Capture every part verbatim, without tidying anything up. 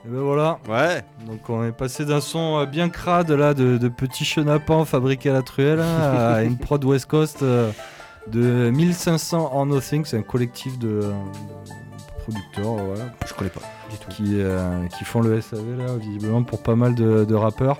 Et ben voilà. Ouais. Donc on est passé d'un son euh, bien crade là de, de petits chenapans fabriqués à la truelle hein, à une prod West Coast euh, de mille cinq cents or Nothing. C'est un collectif de, de producteurs, voilà. Je connais pas du tout. Qui, euh, qui font le S A V là, visiblement pour pas mal de, de rappeurs.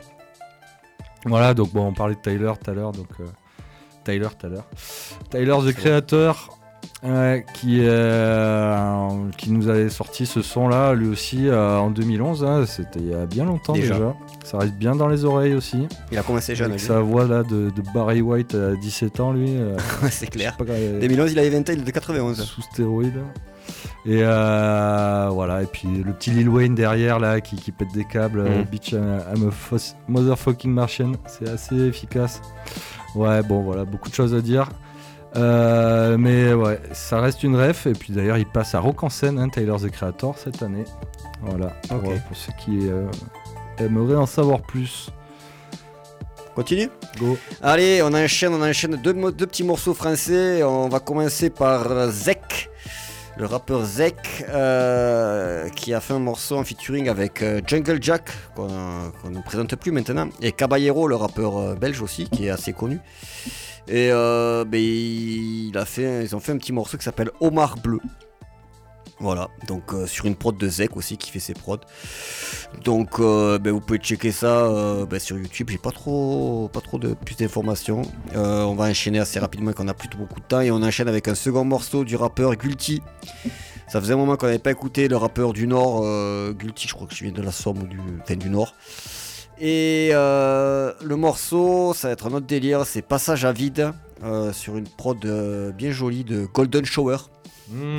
Voilà, donc bon, on parlait de Tyler tout à l'heure, donc euh, Tyler tout à l'heure. Tyler the Creator. Ouais, qui, euh, qui nous avait sorti ce son là lui aussi euh, en deux mille onze hein, c'était il y a bien longtemps déjà. déjà ça reste bien dans les oreilles aussi, il a commencé jeune avec sa voix là de, de Barry White à dix-sept ans lui euh, c'est clair, pas, euh, deux mille onze il avait vingt ans, il est de quatre-vingt-onze sous stéroïdes et euh, voilà, et puis le petit Lil Wayne derrière là qui, qui pète des câbles. mm. euh, Bitch I'm a fos- motherfucking Martian, c'est assez efficace. Ouais bon voilà, beaucoup de choses à dire. Euh, mais ouais, ça reste une ref. Et puis d'ailleurs, il passe à Rock en scène, hein, Tyler the Creator, cette année. Voilà, okay. pour, pour ceux qui euh, aimeraient en savoir plus. Continue. Go. Allez, on enchaîne, on enchaîne deux, deux petits morceaux français. On va commencer par Zek, le rappeur Zek, euh, qui a fait un morceau en featuring avec euh, Jungle Jack, qu'on, qu'on ne présente plus maintenant, et Caballero, le rappeur euh, belge aussi, qui est assez connu. Et euh, ben, il a fait, ils ont fait un petit morceau qui s'appelle Homard Bleu. Voilà, donc euh, sur une prod de Zek aussi qui fait ses prods. Donc euh, ben, vous pouvez checker ça euh, ben, sur YouTube. J'ai pas trop, pas trop de plus d'informations. Euh, on va enchaîner assez rapidement qu'on a plus beaucoup de temps. Et on enchaîne avec un second morceau du rappeur Gulti. Ça faisait un moment qu'on n'avait pas écouté le rappeur du Nord, euh, Gulti, je crois que je viens de la Somme ou du, enfin, du Nord. Et euh, le morceau, ça va être un autre délire, c'est Passage à vide, euh, sur une prod euh, bien jolie de Golden Shower, mmh.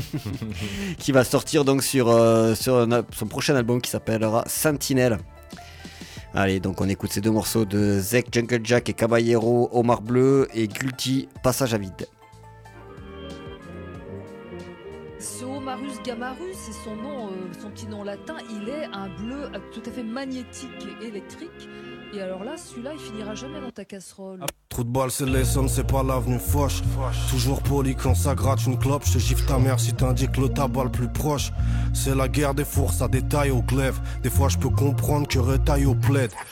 qui va sortir donc sur, euh, sur un, son prochain album qui s'appellera Sentinelle. Allez, donc on écoute ces deux morceaux de Zek, Jungle Jack et Caballero, Homard Bleu et Gulti, Passage à vide. Ce Homarus gamarus, c'est son nom, euh, son petit nom latin, il est un bleu tout à fait magnétique et électrique. Et alors là, celui-là, il finira jamais dans ta casserole. Ah, trou de balle, c'est l'Essonne, c'est pas l'avenue Foch. Toujours poli quand ça gratte une clope. Je gifle ta mère si t'indiques le tabac le plus proche. C'est la guerre des fours, ça détaille au glaive. Des fois je peux comprendre que retaille au plaid.